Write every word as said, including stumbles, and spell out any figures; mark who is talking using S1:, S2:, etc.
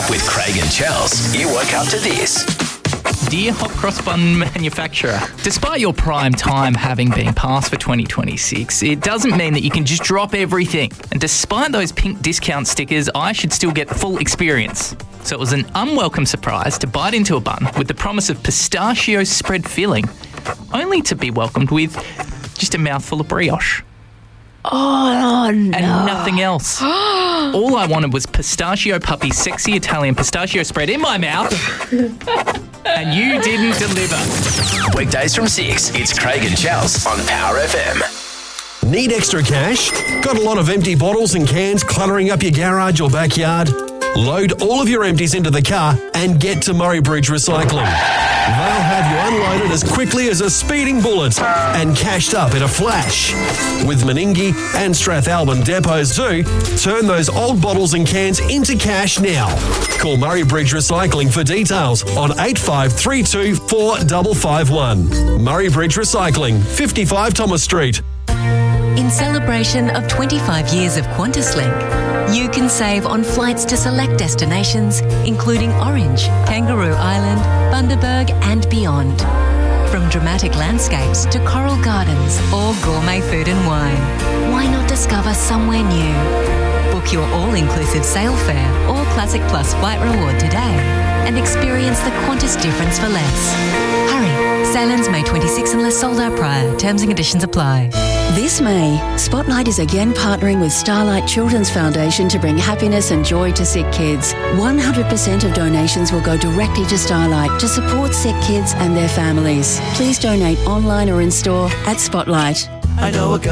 S1: With Craig and Chels, you woke up to this.
S2: Dear hot cross bun manufacturer, despite your prime time having been passed for twenty twenty-six, it doesn't mean that you can just drop everything. And despite those pink discount stickers, I should still get full experience. So it was an unwelcome surprise to bite into a bun with the promise of pistachio spread filling, only to be welcomed with just a mouthful of brioche.
S3: Oh, no.
S2: And nothing else. All I wanted was pistachio puppy, sexy Italian pistachio spread in my mouth. And you didn't deliver.
S1: Weekdays from six, it's Craig and Chels on Power F M.
S4: Need extra cash? Got a lot of empty bottles and cans cluttering up your garage or backyard? Load all of your empties into the car and get to Murray Bridge Recycling. They'll have you unloaded as quickly as a speeding bullet and cashed up in a flash. With Meningie and Strathalbyn depots too, turn those old bottles and cans into cash now. Call Murray Bridge Recycling for details on eight five three two four five five one. Murray Bridge Recycling, fifty-five Thomas Street.
S5: In celebration of twenty-five years of QantasLink, you can save on flights to select destinations, including Orange, Kangaroo Island, Bundaberg and beyond. From dramatic landscapes to coral gardens or gourmet food and wine, why not discover somewhere new? Book your all-inclusive sail fare or Classic Plus flight reward today and experience the Qantas difference for less. Hurry! Sail-ins May twenty-sixth unless sold out prior. Terms and conditions apply.
S6: This May, Spotlight is again partnering with Starlight Children's Foundation to bring happiness and joy to sick kids. one hundred percent of donations will go directly to Starlight to support sick kids and their families. Please donate online or in store at Spotlight.
S7: I know a